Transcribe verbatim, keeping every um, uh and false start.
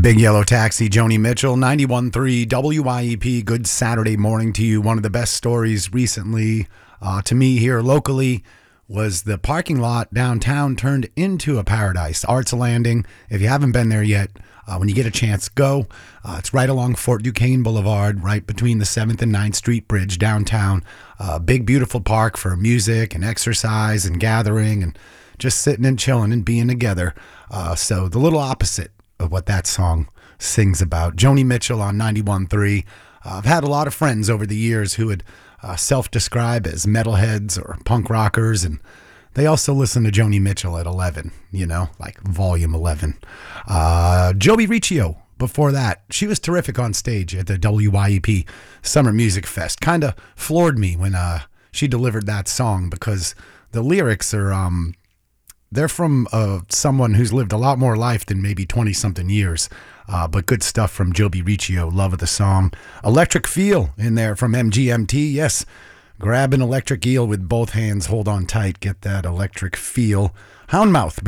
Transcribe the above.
Big Yellow Taxi, Joni Mitchell, ninety-one point three W I E P. Good Saturday morning to you. One of the best stories recently uh, to me here locally was the parking lot downtown turned into a paradise. Arts Landing. If you haven't been there yet, uh, when you get a chance, go. Uh, it's right along Fort Duquesne Boulevard, right between the seventh and ninth Street Bridge downtown. Uh, big, beautiful park for music and exercise and gathering and just sitting and chilling and being together. Uh, so the little opposite of what that song sings about. Joni Mitchell on ninety-one point three. Uh, I've had a lot of friends over the years who would uh, self-describe as metalheads or punk rockers, and they also listen to Joni Mitchell at eleven, you know, like volume eleven. Uh, Joey Riccio, before that, she was terrific on stage at the W I E P Summer Music Fest. Kind of floored me when uh, she delivered that song because the lyrics are... um. They're from uh, someone who's lived a lot more life than maybe twenty-something years. Uh, but good stuff from Joby Riccio. Love of the song. Electric Feel in there from M G M T. Yes, grab an electric eel with both hands. Hold on tight. Get that electric feel. Houndmouth.